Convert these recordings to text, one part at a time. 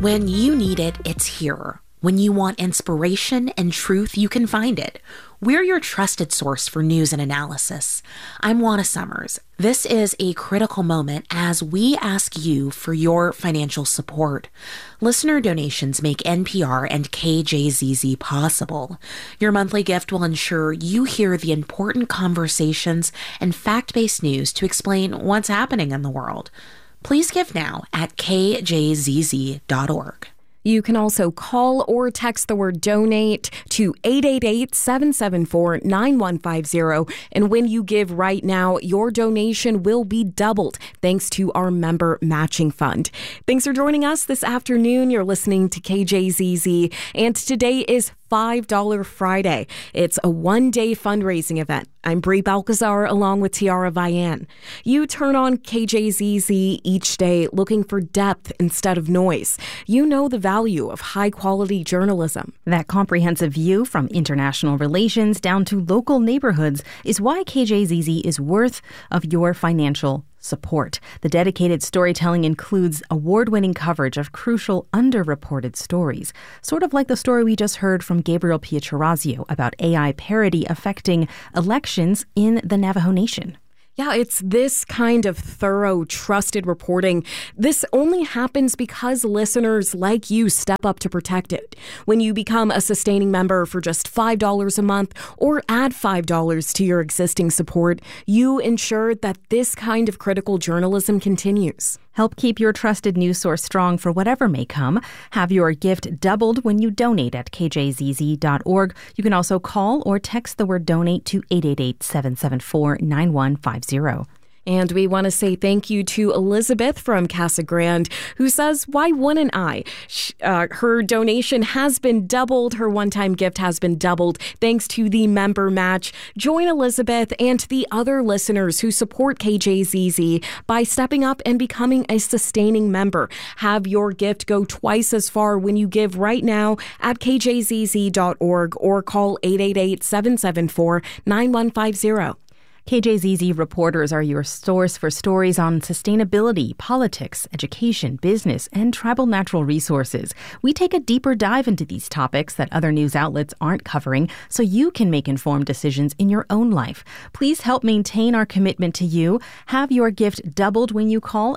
When you need it, it's here. When you want inspiration and truth, you can find it. We're your trusted source for news and analysis. I'm Juana Summers. This is a critical moment as we ask you for your financial support. Listener donations make NPR and KJZZ possible. Your monthly gift will ensure you hear the important conversations and fact-based news to explain what's happening in the world. Please give now at kjzz.org. You can also call or text the word donate to 888-774-9150. And when you give right now, your donation will be doubled thanks to our member matching fund. Thanks for joining us this afternoon. You're listening to KJZZ, and today is $5 Friday. It's a one-day fundraising event. I'm Brie Balcazar along with Tiara Vian. You turn on KJZZ each day looking for depth instead of noise. You know the value of high-quality journalism. That comprehensive view from international relations down to local neighborhoods is why KJZZ is worth of your financial support. The dedicated storytelling includes award-winning coverage of crucial underreported stories, sort of like the story we just heard from Gabriel Pietrorazio about AI parody affecting elections in the Navajo Nation. Yeah, it's this kind of thorough, trusted reporting. This only happens because listeners like you step up to protect it. When you become a sustaining member for just $5 a month or add $5 to your existing support, you ensure that this kind of critical journalism continues. Help keep your trusted news source strong for whatever may come. Have your gift doubled when you donate at kjzz.org. You can also call or text the word donate to 888-774-9150. And we want to say thank you to Elizabeth from Casa Grande, who says, why wouldn't I? Her donation has been doubled. Her one-time gift has been doubled thanks to the member match. Join Elizabeth and the other listeners who support KJZZ by stepping up and becoming a sustaining member. Have your gift go twice as far when you give right now at kjzz.org or call 888-774-9150. KJZZ reporters are your source for stories on sustainability, politics, education, business, and tribal natural resources. We take a deeper dive into these topics that other news outlets aren't covering so you can make informed decisions in your own life. Please help maintain our commitment to you. Have your gift doubled when you call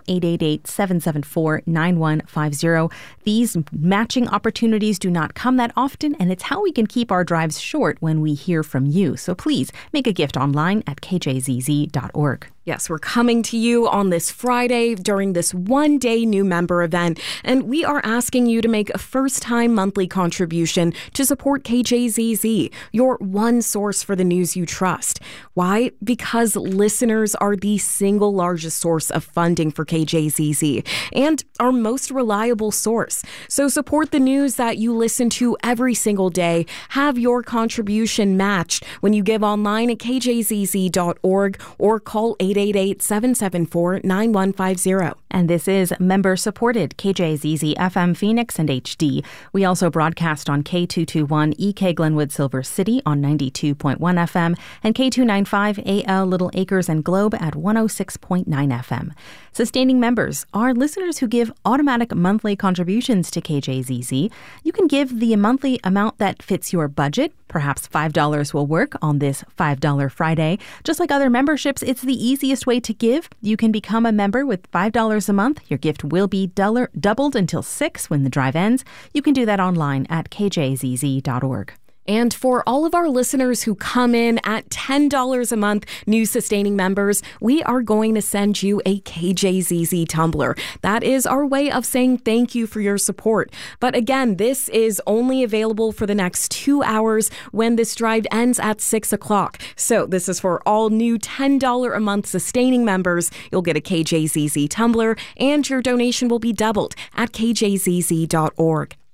888-774-9150. These matching opportunities do not come that often, and it's how we can keep our drives short when we hear from you. So please make a gift online at kjzz.org. Yes, we're coming to you on this Friday during this one-day new member event, and we are asking you to make a first-time monthly contribution to support KJZZ, your one source for the news you trust. Why? Because listeners are the single largest source of funding for KJZZ and our most reliable source. So support the news that you listen to every single day. Have your contribution matched when you give online at kjzz.org or call 888-774-9150. And this is member-supported KJZZ FM Phoenix and HD. We also broadcast on K221 EK Glenwood Silver City on 92.1 FM and K295 AL Little Acres and Globe at 106.9 FM. Sustaining members are listeners who give automatic monthly contributions to KJZZ. You can give the monthly amount that fits your budget. Perhaps $5 will work on this $5 Friday. Just like other memberships, it's the easiest way to give. You can become a member with $5 a month. Your gift will be doubled until 6 when the drive ends. You can do that online at kjzz.org. And for all of our listeners who come in at $10 a month, new sustaining members, we are going to send you a KJZZ tumbler. That is our way of saying thank you for your support. But again, this is only available for the next 2 hours when this drive ends at 6 o'clock. So this is for all new $10 a month sustaining members. You'll get a KJZZ tumbler and your donation will be doubled at kjzz.org.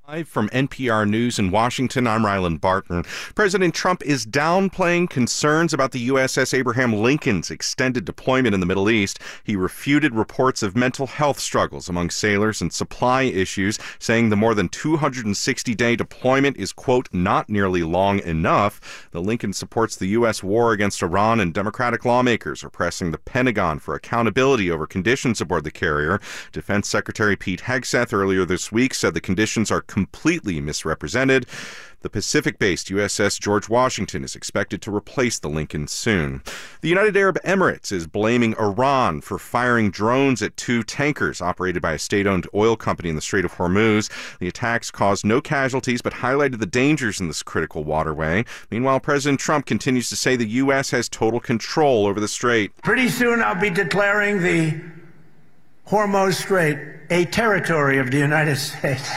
Live from NPR News in Washington, I'm Ryland Barton. President Trump is downplaying concerns about the USS Abraham Lincoln's extended deployment in the Middle East. He refuted reports of mental health struggles among sailors and supply issues, saying the more than 260-day deployment is, quote, not nearly long enough. The Lincoln supports the U.S. war against Iran, and Democratic lawmakers are pressing the Pentagon for accountability over conditions aboard the carrier. Defense Secretary Pete Hegseth earlier this week said the conditions are completely misrepresented. The Pacific-based USS George Washington is expected to replace the Lincoln soon. The United Arab Emirates is blaming Iran for firing drones at 2 tankers operated by a state-owned oil company in the Strait of Hormuz. The attacks caused no casualties but highlighted the dangers in this critical waterway. Meanwhile, President Trump continues to say the U.S. has total control over the strait. Pretty soon I'll be declaring the Hormuz Strait a territory of the United States.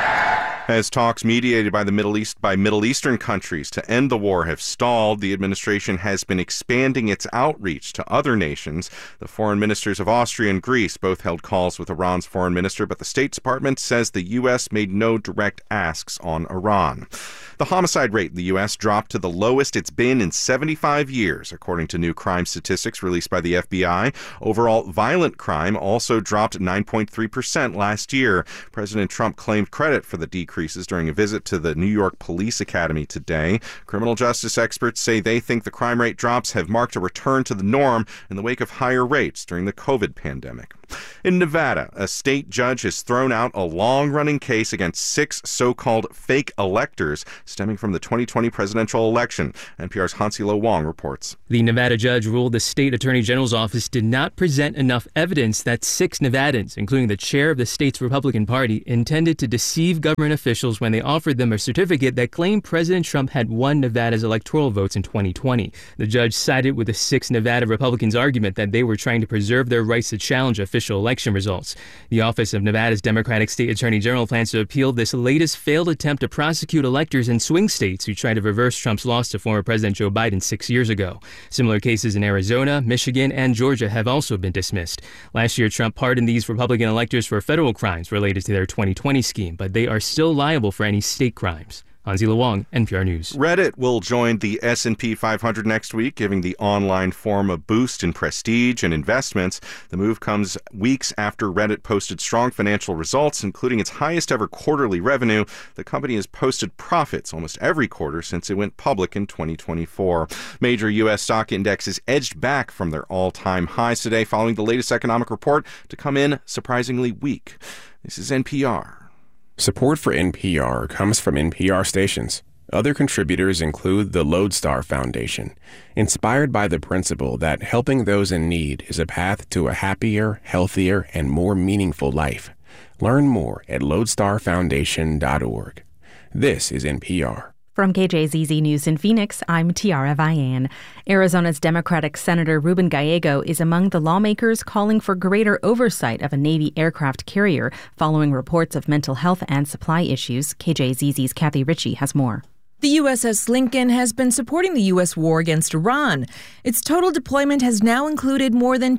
As talks mediated by Middle Eastern countries to end the war have stalled, the administration has been expanding its outreach to other nations. The foreign ministers of Austria and Greece both held calls with Iran's foreign minister, but the State Department says the U.S. made no direct asks on Iran. The homicide rate in the U.S. dropped to the lowest it's been in 75 years, according to new crime statistics released by the FBI. Overall, violent crime also dropped 9.3% last year. President Trump claimed credit for the decreases during a visit to the New York Police Academy today. Criminal justice experts say they think the crime rate drops have marked a return to the norm in the wake of higher rates during the COVID pandemic. In Nevada, a state judge has thrown out a long-running case against 6 so-called fake electors stemming from the 2020 presidential election. NPR's Hansilo Wong reports. The Nevada judge ruled the state attorney general's office did not present enough evidence that 6 Nevadans, including the chair of the state's Republican Party, intended to deceive government officials when they offered them a certificate that claimed President Trump had won Nevada's electoral votes in 2020. The judge sided with the 6 Nevada Republicans' argument that they were trying to preserve their rights to challenge official election results. The Office of Nevada's Democratic State Attorney General plans to appeal this latest failed attempt to prosecute electors in swing states who tried to reverse Trump's loss to former President Joe Biden 6 years ago. Similar cases in Arizona, Michigan, and Georgia have also been dismissed. Last year, Trump pardoned these Republican electors for federal crimes related to their 2020 scheme, but they are still liable for any state crimes. Hansilo Wong, NPR News. Reddit will join the S&P 500 next week, giving the online forum a boost in prestige and investments. The move comes weeks after Reddit posted strong financial results, including its highest ever quarterly revenue. The company has posted profits almost every quarter since it went public in 2024. Major U.S. stock indexes edged back from their all-time highs today following the latest economic report to come in surprisingly weak. This is NPR. Support for NPR comes from NPR stations. Other contributors include the Lodestar Foundation, inspired by the principle that helping those in need is a path to a happier, healthier, and more meaningful life. Learn more at lodestarfoundation.org. This is NPR. From KJZZ News in Phoenix, I'm Tiara Vian. Arizona's Democratic Senator Ruben Gallego is among the lawmakers calling for greater oversight of a Navy aircraft carrier following reports of mental health and supply issues. KJZZ's Kathy Ritchie has more. The USS Lincoln has been supporting the U.S. war against Iran. Its total deployment has now included more than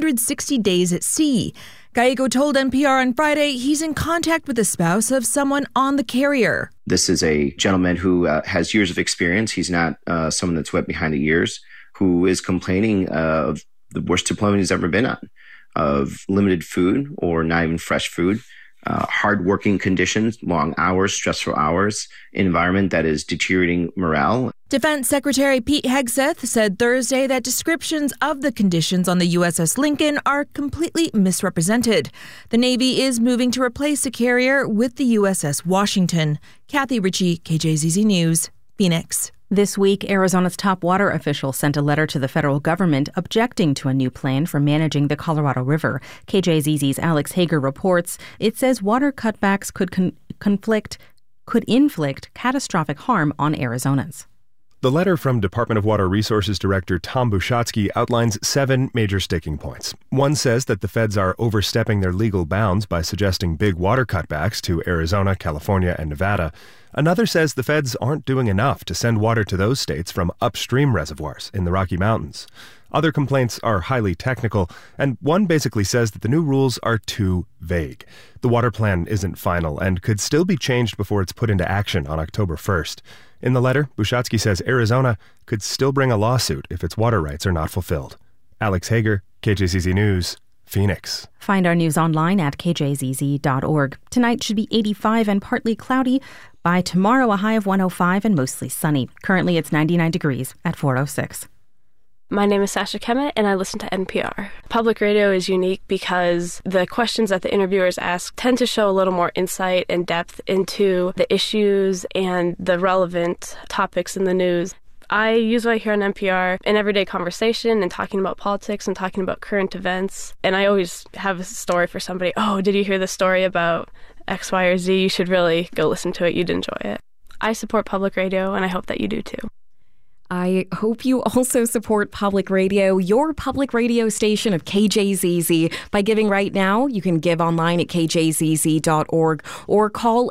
260 days at sea. Gallego told NPR on Friday he's in contact with the spouse of someone on the carrier. This is a gentleman who has years of experience. He's not someone that's wet behind the ears, who is complaining of the worst deployment he's ever been on, of limited food or not even fresh food. Hard working conditions, long hours, stressful hours, environment that is deteriorating morale. Defense Secretary Pete Hegseth said Thursday that descriptions of the conditions on the USS Lincoln are completely misrepresented. The Navy is moving to replace the carrier with the USS Washington. Kathy Ritchie, KJZZ News, Phoenix. This week, Arizona's top water official sent a letter to the federal government objecting to a new plan for managing the Colorado River. KJZZ's Alex Hager reports it says water cutbacks could inflict catastrophic harm on Arizonans. The letter from Department of Water Resources Director Tom Bushatsky outlines 7 major sticking points. One says that the feds are overstepping their legal bounds by suggesting big water cutbacks to Arizona, California, and Nevada. Another says the feds aren't doing enough to send water to those states from upstream reservoirs in the Rocky Mountains. Other complaints are highly technical, and one basically says that the new rules are too vague. The water plan isn't final and could still be changed before it's put into action on October 1st. In the letter, Bushatsky says Arizona could still bring a lawsuit if its water rights are not fulfilled. Alex Hager, KJZZ News, Phoenix. Find our news online at kjzz.org. Tonight should be 85 and partly cloudy. By tomorrow, a high of 105 and mostly sunny. Currently, it's 99 degrees at 4:06. My name is Sasha Kemet, and I listen to NPR. Public radio is unique because the questions that the interviewers ask tend to show a little more insight and depth into the issues and the relevant topics in the news. I use what I hear on NPR in everyday conversation and talking about politics and talking about current events. And I always have a story for somebody. Oh, did you hear the story about X, Y, or Z? You should really go listen to it. You'd enjoy it. I support public radio, and I hope that you do too. I hope you also support public radio, your public radio station of KJZZ. By giving right now, you can give online at kjzz.org or call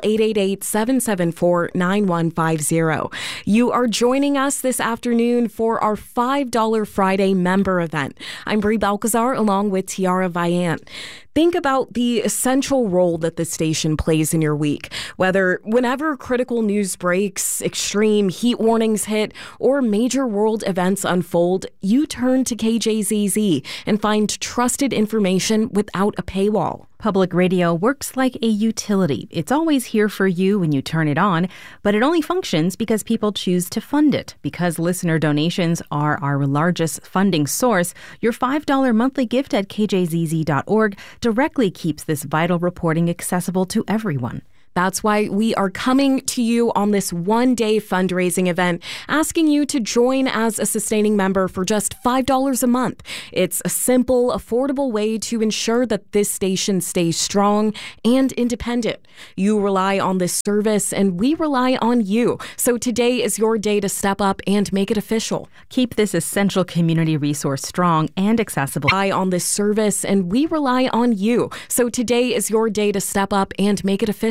888-774-9150. You are joining us this afternoon for our $5 Friday member event. I'm Brie Balcazar along with Tiara Viant. Think about the essential role that the station plays in your week. Whenever critical news breaks, extreme heat warnings hit, or major world events unfold, you turn to KJZZ and find trusted information without a paywall. Public radio works like a utility. It's always here for you when you turn it on, but it only functions because people choose to fund it. Because listener donations are our largest funding source, your $5 monthly gift at kjzz.org directly keeps this vital reporting accessible to everyone. That's why we are coming to you on this one-day fundraising event, asking you to join as a sustaining member for just $5 a month. It's a simple, affordable way to ensure that this station stays strong and independent. You rely on this service, and we rely on you. So today is your day to step up and make it official. Keep this essential community resource strong and accessible. Rely on this service, and we rely on you. So today is your day to step up and make it official.